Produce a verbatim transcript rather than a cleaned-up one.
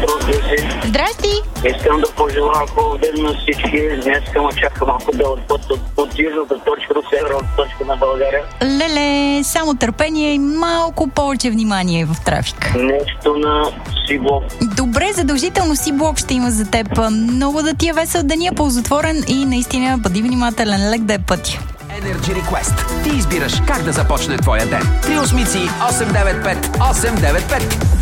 Петро от Гърси. Здрасти! Искам да пожелая хубав ден на всички. Днес ме чака малко дълъг път от, от южната точка до северната точка на България. Леле, само търпение и малко повече внимание в трафик. Нещо на Си-блок. Добре, задължително Си-блок ще има за теб. Много да ти е весел деня, ползотворен и наистина бъди внимателен, лек да е пътя. Energy Request. Ти избираш как да започне твоя ден. Три осмици осем девет пет осем девет пет.